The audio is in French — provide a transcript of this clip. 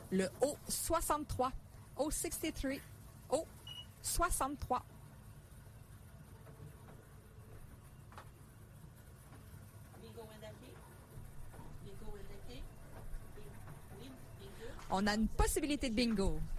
Le O63. O63. O63. On a une possibilité de bingo.